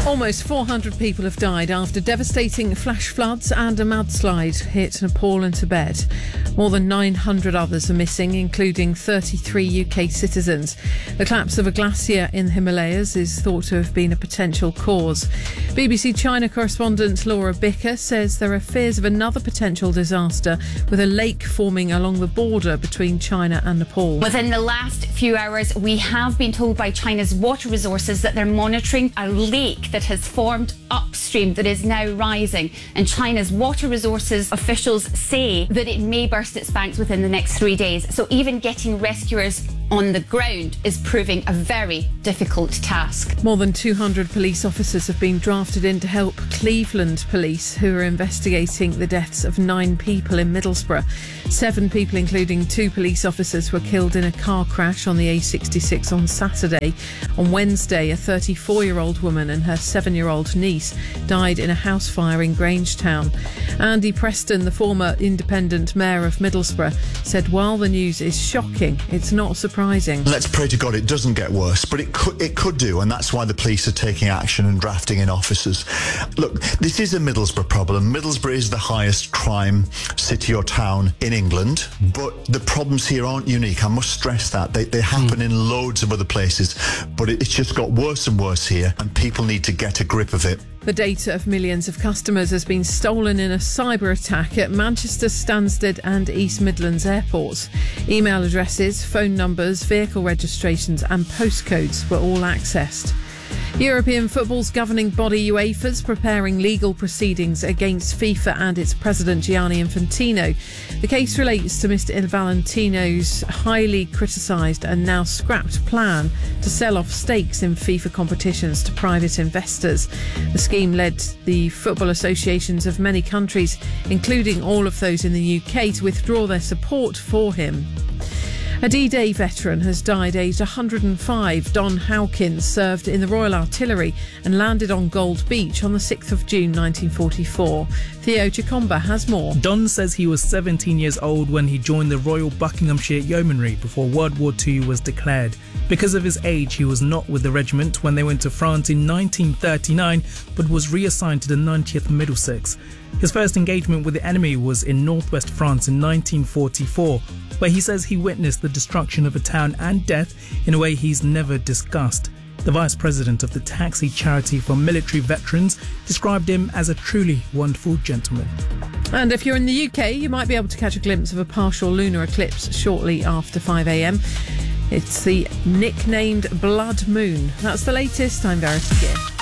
Almost 400 people have died after devastating flash floods and a mudslide hit Nepal and Tibet. More than 900 others are missing, including 33 UK citizens. The collapse of a glacier in the Himalayas is thought to have been a potential cause. BBC China correspondent Laura Bicker says there are fears of another potential disaster with a lake forming along the border between China and Nepal. Within the last few hours, we have been told by China's water resources that they're monitoring a lake that has formed upstream that is now rising, and China's water resources officials say that it may burst its banks within the next 3 days. So even getting rescuers on the ground is proving a very difficult task. More than 200 police officers have been drafted in to help Cleveland police, who are investigating the deaths of 9 people in Middlesbrough. 7 people, including 2 police officers, were killed in a car crash on the A66 on Saturday. On Wednesday, a 34-year-old woman and her 7-year-old niece died in a house fire in Grangetown. Andy Preston, the former independent mayor of Middlesbrough, said while the news is shocking, it's not surprising. Let's pray to God it doesn't get worse, but it could do, and that's why the police are taking action and drafting in officers. Look, this is a Middlesbrough problem. Middlesbrough is the highest crime city or town in England, but the problems here aren't unique. I must stress that. They happen in loads of other places, but it's just got worse and worse here, and people need to get a grip of it. The data of millions of customers has been stolen in a cyber attack at Manchester, Stansted and East Midlands airports. Email addresses, phone numbers, vehicle registrations and postcodes were all accessed. European football's governing body UEFA is preparing legal proceedings against FIFA and its president Gianni Infantino. The case relates to Mr Infantino's highly criticised and now scrapped plan to sell off stakes in FIFA competitions to private investors. The scheme led the football associations of many countries, including all of those in the UK, to withdraw their support for him. A D-Day veteran has died aged 105. Don Hawkins served in the Royal Artillery and landed on Gold Beach on the 6th of June 1944. Theo Chikomba has more. Don says he was 17 years old when he joined the Royal Buckinghamshire Yeomanry before World War II was declared. Because of his age, he was not with the regiment when they went to France in 1939, but was reassigned to the 90th Middlesex. His first engagement with the enemy was in northwest France in 1944, where he says he witnessed the destruction of a town and death in a way he's never discussed. The vice president of the taxi charity for military veterans described him as a truly wonderful gentleman. And if you're in the UK, you might be able to catch a glimpse of a partial lunar eclipse shortly after 5 a.m. It's the nicknamed Blood Moon. That's the latest. I'm Verity Gill.